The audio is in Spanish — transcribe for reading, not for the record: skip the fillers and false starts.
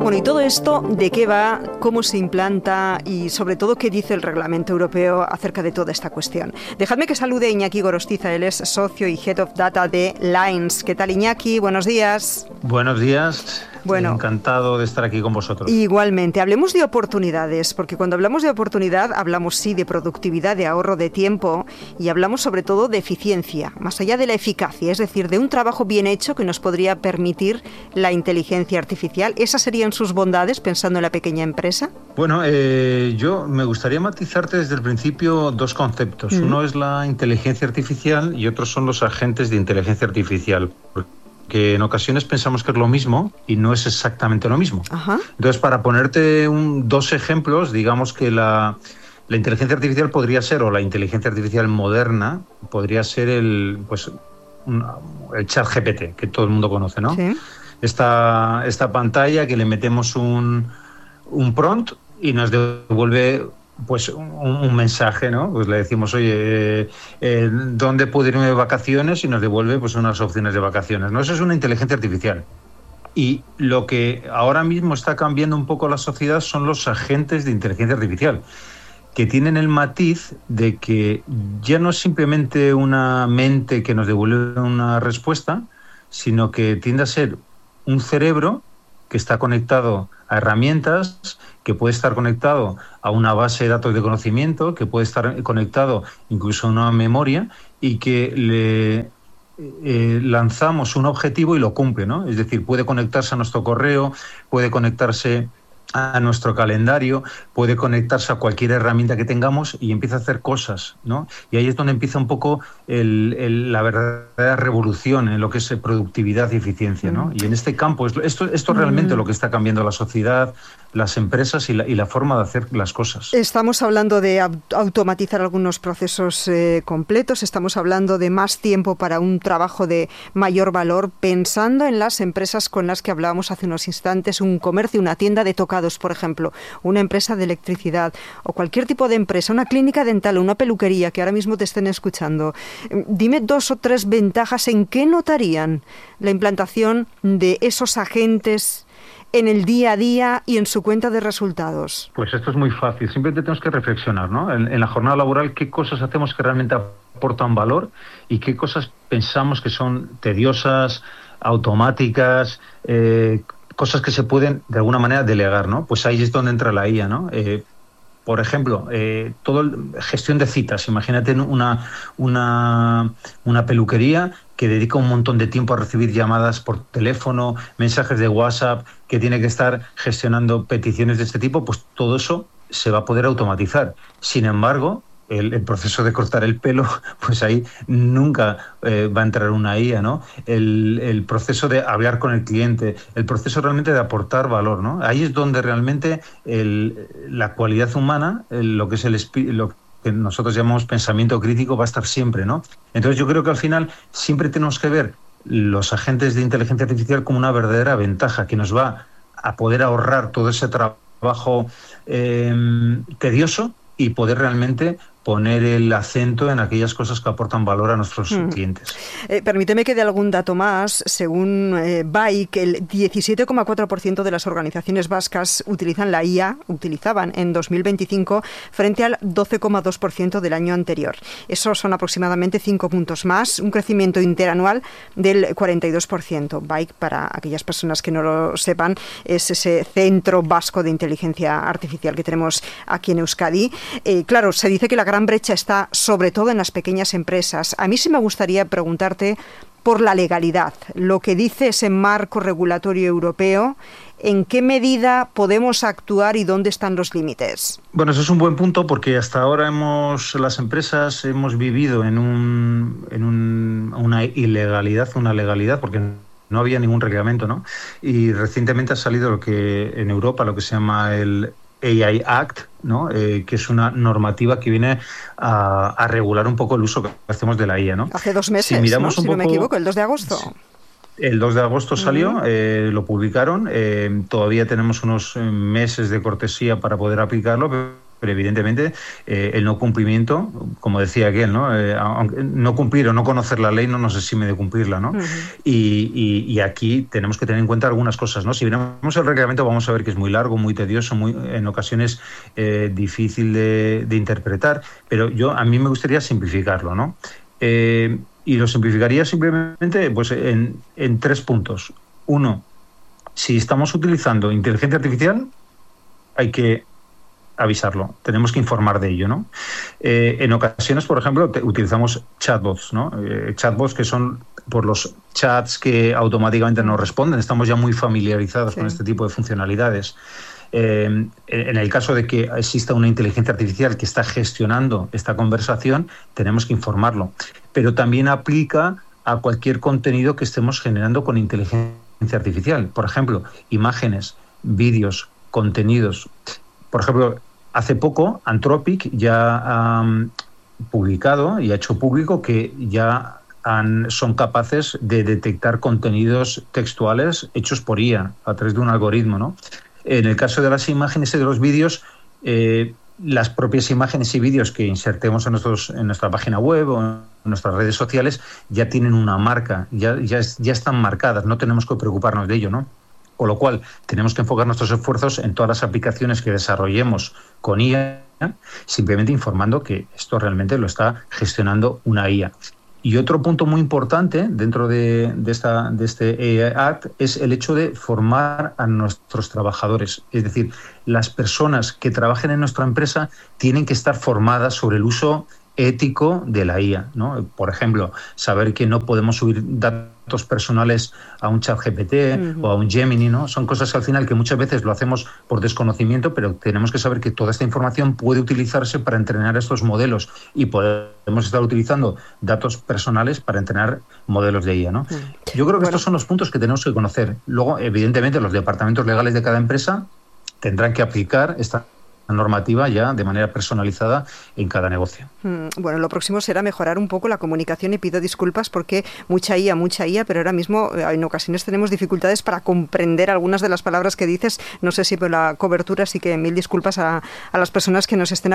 Bueno, y todo esto, ¿de qué va? ¿Cómo se implanta? Y sobre todo, ¿qué dice el Reglamento Europeo acerca de toda esta cuestión? Dejadme que salude a Iñaki Gorostiza. Él es socio y Head of Data de Lines. ¿Qué tal, Iñaki? Buenos días. Buenos días. Bueno, encantado de estar aquí con vosotros. Igualmente. Hablemos de oportunidades, porque cuando hablamos de oportunidad hablamos sí de productividad, de ahorro de tiempo y hablamos sobre todo de eficiencia, más allá de la eficacia, es decir, de un trabajo bien hecho que nos podría permitir la inteligencia artificial. ¿Esas serían sus bondades pensando en la pequeña empresa? Bueno, yo me gustaría matizarte desde el principio dos conceptos. Uno es la inteligencia artificial y otros son los agentes de inteligencia artificial. Que en ocasiones pensamos que es lo mismo y no es exactamente lo mismo. Ajá. Entonces, para ponerte dos ejemplos, digamos que la inteligencia artificial podría ser, o la inteligencia artificial moderna, podría ser el ChatGPT, que todo el mundo conoce, ¿no? Sí. Esta pantalla que le metemos un prompt y nos devuelve pues un mensaje, ¿no? Pues le decimos, oye, ¿dónde puedo irme de vacaciones? Y nos devuelve pues unas opciones de vacaciones, ¿no? Eso es una inteligencia artificial. Y lo que ahora mismo está cambiando un poco la sociedad son los agentes de inteligencia artificial, que tienen el matiz de que ya no es simplemente una mente que nos devuelve una respuesta, sino que tiende a ser un cerebro que está conectado a herramientas, que puede estar conectado a una base de datos de conocimiento, que puede estar conectado incluso a una memoria y que le lanzamos un objetivo y lo cumple, ¿no? Es decir, puede conectarse a nuestro correo, puede conectarse a nuestro calendario, puede conectarse a cualquier herramienta que tengamos y empieza a hacer cosas, ¿no? Y ahí es donde empieza un poco la verdadera revolución en lo que es productividad y eficiencia, ¿no? Y en este campo, esto es realmente lo que está cambiando la sociedad, las empresas y la forma de hacer las cosas. Estamos hablando de automatizar algunos procesos completos, estamos hablando de más tiempo para un trabajo de mayor valor, pensando en las empresas con las que hablábamos hace unos instantes, un comercio, una tienda de tocados, por ejemplo, una empresa de electricidad o cualquier tipo de empresa, una clínica dental o una peluquería que ahora mismo te estén escuchando. Dime 2 o 3 ventajas en qué notarían la implantación de esos agentes en el día a día y en su cuenta de resultados. Pues esto es muy fácil, simplemente tenemos que reflexionar, ¿no? En la jornada laboral, qué cosas hacemos que realmente aportan valor y qué cosas pensamos que son tediosas, automáticas, cosas que se pueden de alguna manera delegar, ¿no? Pues ahí es donde entra la IA, ¿no? Por ejemplo, gestión de citas. Imagínate una peluquería que dedica un montón de tiempo a recibir llamadas por teléfono, mensajes de WhatsApp, que tiene que estar gestionando peticiones de este tipo, pues todo eso se va a poder automatizar. Sin embargo, el proceso de cortar el pelo, pues ahí nunca va a entrar una IA, ¿no? El proceso de hablar con el cliente, el proceso realmente de aportar valor, ¿no? Ahí es donde realmente la cualidad humana, lo que es lo que nosotros llamamos pensamiento crítico, va a estar siempre, ¿no? Entonces yo creo que al final siempre tenemos que ver los agentes de inteligencia artificial como una verdadera ventaja que nos va a poder ahorrar todo ese trabajo tedioso y poder realmente poner el acento en aquellas cosas que aportan valor a nuestros clientes. Permíteme que dé algún dato más. Según BAIC, el 17,4% de las organizaciones vascas utilizaban en 2025 frente al 12,2% del año anterior. Esos son aproximadamente 5 puntos más, un crecimiento interanual del 42%. BAIC, para aquellas personas que no lo sepan, es ese centro vasco de inteligencia artificial que tenemos aquí en Euskadi. Claro, se dice que la gran brecha está sobre todo en las pequeñas empresas. A mí sí me gustaría preguntarte por la legalidad, lo que dice ese marco regulatorio europeo, en qué medida podemos actuar y dónde están los límites. Bueno, eso es un buen punto porque hasta ahora las empresas hemos vivido en una ilegalidad, una legalidad, porque no había ningún reglamento, ¿no? Y recientemente ha salido en Europa lo que se llama el AI Act, ¿no? Que es una normativa que viene a regular un poco el uso que hacemos de la IA, ¿no? Hace 2 meses, ¿no? Si no me equivoco, el 2 de agosto. El 2 de agosto salió, lo publicaron, todavía tenemos unos meses de cortesía para poder aplicarlo, pero evidentemente el no cumplimiento, como decía aquel, ¿no? Aunque no cumplir o no conocer la ley no nos exime de cumplirla, ¿no? Y aquí tenemos que tener en cuenta algunas cosas, ¿no? Si miramos el reglamento vamos a ver que es muy largo, muy tedioso, en ocasiones difícil de interpretar, pero a mí me gustaría simplificarlo, ¿no? Y lo simplificaría simplemente pues, en 3 puntos. 1, si estamos utilizando inteligencia artificial, hay que avisarlo, tenemos que informar de ello, ¿no? En ocasiones, por ejemplo, utilizamos chatbots, ¿no? Chatbots que son por los chats que automáticamente nos responden. Estamos ya muy familiarizados con este tipo de funcionalidades. En el caso de que exista una inteligencia artificial que está gestionando esta conversación, tenemos que informarlo. Pero también aplica a cualquier contenido que estemos generando con inteligencia artificial. Por ejemplo, imágenes, vídeos, contenidos. Por ejemplo, hace poco Anthropic ya ha publicado y ha hecho público que ya son capaces de detectar contenidos textuales hechos por IA a través de un algoritmo, ¿no? En el caso de las imágenes y de los vídeos, las propias imágenes y vídeos que insertemos en nuestra página web o en nuestras redes sociales ya tienen una marca, ya están marcadas, no tenemos que preocuparnos de ello, ¿no? Con lo cual, tenemos que enfocar nuestros esfuerzos en todas las aplicaciones que desarrollemos con IA, simplemente informando que esto realmente lo está gestionando una IA. Y otro punto muy importante dentro de este AI Act es el hecho de formar a nuestros trabajadores. Es decir, las personas que trabajen en nuestra empresa tienen que estar formadas sobre el uso ético de la IA, ¿no? Por ejemplo, saber que no podemos subir datos personales a un ChatGPT o a un Gemini, ¿no? Son cosas que al final que muchas veces lo hacemos por desconocimiento, pero tenemos que saber que toda esta información puede utilizarse para entrenar estos modelos y podemos estar utilizando datos personales para entrenar modelos de IA, ¿no? Yo creo que estos son los puntos que tenemos que conocer. Luego, evidentemente, los departamentos legales de cada empresa tendrán que aplicar esta normativa ya de manera personalizada en cada negocio. Bueno, lo próximo será mejorar un poco la comunicación y pido disculpas porque mucha IA, pero ahora mismo en ocasiones tenemos dificultades para comprender algunas de las palabras que dices. No sé si por la cobertura, así que 1000 disculpas a las personas que nos estén